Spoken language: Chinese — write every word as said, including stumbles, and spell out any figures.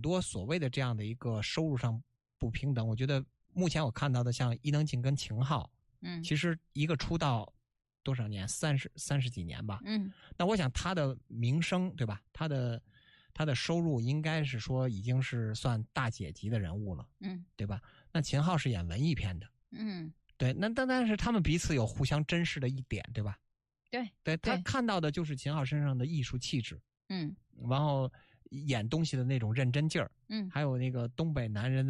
多所谓的这样的一个收入上不平等，我觉得目前我看到的像伊能静跟秦昊， 嗯， 其实一个出道多少年，三十三十几年吧， 嗯， 那我想他的名声对吧，他的他的收入应该是说已经是算大姐级的人物了， 嗯， 对吧？那秦昊是演文艺片的， 嗯， 对，那但但是他们彼此有互相珍视的一点，对吧？ 对， 对，他看到的就是秦昊身上的艺术气质， 嗯， 然后演东西的那种认真劲儿， 嗯， 还有那个东北男人的